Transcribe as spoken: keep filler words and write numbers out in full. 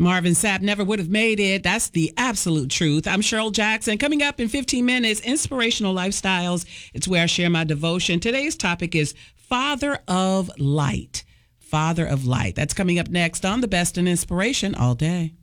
Marvin Sapp never would have made it. That's the absolute truth. I'm Cheryl Jackson. Coming up in fifteen minutes, Inspirational Lifestyles. It's where I share my devotion. Today's topic is Father of Light. Father of Light. That's coming up next on The Best in Inspiration all day.